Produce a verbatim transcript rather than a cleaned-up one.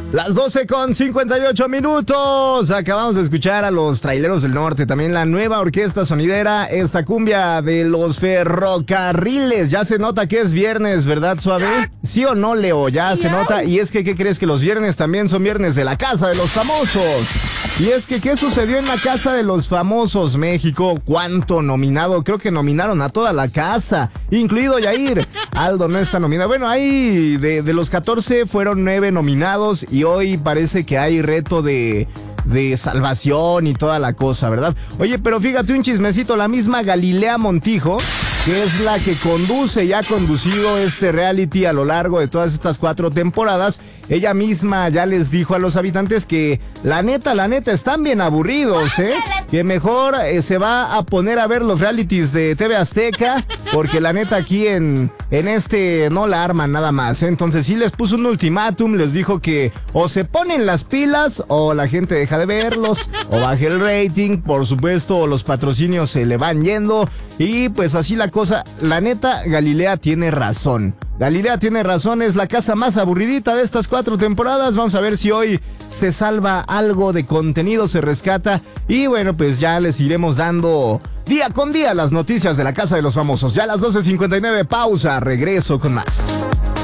Las doce con cincuenta y ocho minutos. Acabamos de escuchar a los Traileros del Norte. También la nueva orquesta sonidera, esta cumbia de los ferrocarriles. Ya se nota que es viernes, ¿verdad, Suave? ¿Sí o no, Leo? Ya se nota. Y es que, ¿qué crees? Que los viernes también son viernes de la Casa de los Famosos. Y es que, ¿qué sucedió en la Casa de los Famosos, México? ¿Cuánto nominado? Creo que nominaron a toda la casa, incluido Yair. Aldo no está nominado. Bueno, ahí de, de los catorce fueron nueve nominados y hoy parece que hay reto de, de salvación y toda la cosa, ¿verdad? Oye, pero fíjate un chismecito, la misma Galilea Montijo, que es la que conduce y ha conducido este reality a lo largo de todas estas cuatro temporadas, ella misma ya les dijo a los habitantes que la neta, la neta, están bien aburridos, ¿eh? Que mejor eh, se va a poner a ver los realities de T V Azteca, porque la neta aquí en, en este no la arman nada más, ¿eh? Entonces sí les puso un ultimátum, les dijo que o se ponen las pilas o la gente deja de verlos, o baja el rating, por supuesto, o los patrocinios se le van yendo, y pues así la cosa. La neta, Galilea tiene razón. Galilea tiene razón, es la casa más aburridita de estas cuatro temporadas. Vamos a ver si hoy se salva algo de contenido, se rescata. Y bueno, pues ya les iremos dando día con día las noticias de la Casa de los Famosos. Ya a las doce cincuenta y nueve, pausa, regreso con más.